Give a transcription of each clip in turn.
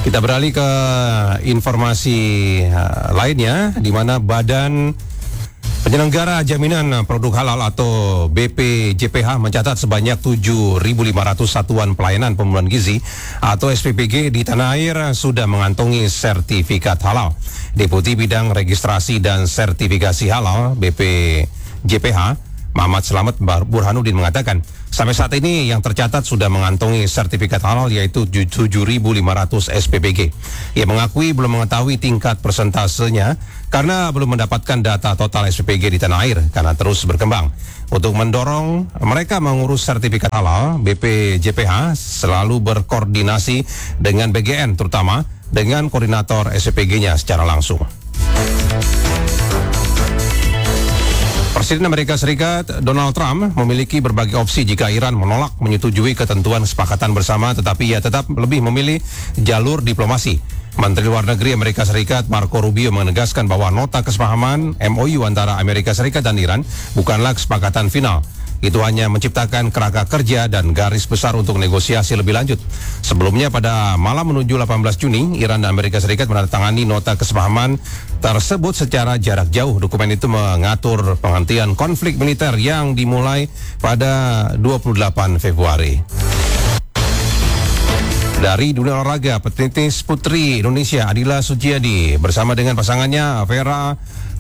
Kita beralih ke informasi lainnya, di mana Badan Penyelenggara Jaminan Produk Halal atau BPJPH mencatat sebanyak 7.500 satuan pelayanan pembunuhan gizi atau SPPG di tanah air sudah mengantongi sertifikat halal. Deputi Bidang Registrasi dan Sertifikasi Halal BPJPH Muhammad Slamet Burhanuddin mengatakan, sampai saat ini yang tercatat sudah mengantongi sertifikat halal yaitu 7.500 SPPG. Ia mengakui belum mengetahui tingkat persentasenya karena belum mendapatkan data total SPPG di tanah air karena terus berkembang. Untuk mendorong mereka mengurus sertifikat halal, BPJPH selalu berkoordinasi dengan BGN, terutama dengan koordinator SPPG-nya secara langsung. Presiden Amerika Serikat Donald Trump memiliki berbagai opsi jika Iran menolak menyetujui ketentuan kesepakatan bersama, tetapi ia tetap lebih memilih jalur diplomasi. Menteri Luar Negeri Amerika Serikat Marco Rubio menegaskan bahwa nota kesepahaman MOU antara Amerika Serikat dan Iran bukanlah kesepakatan final. Itu hanya menciptakan kerangka kerja dan garis besar untuk negosiasi lebih lanjut. Sebelumnya pada malam menuju 18 Juni, Iran dan Amerika Serikat menandatangani nota kesepahaman tersebut secara jarak jauh. Dokumen itu mengatur penghentian konflik militer yang dimulai pada 28 Februari. Dari dunia olahraga, petenis putri Indonesia Adila Suciadi bersama dengan pasangannya Vera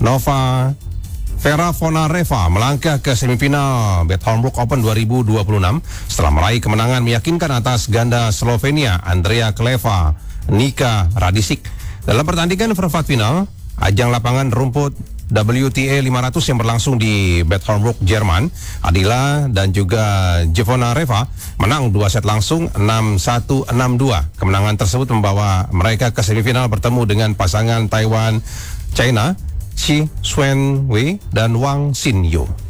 Fonareva melangkah ke semifinal Bad Homburg Open 2026 setelah meraih kemenangan meyakinkan atas ganda Slovenia Andrea Kleva Nika Radicic. Dalam pertandingan perempat final, ajang lapangan rumput WTA 500 yang berlangsung di Bad Homburg, Jerman, Adila dan juga Fonareva menang 2 set langsung 6-1, 6-2. Kemenangan tersebut membawa mereka ke semifinal bertemu dengan pasangan Taiwan China Chi Xuan Wei dan Wang Xinyu.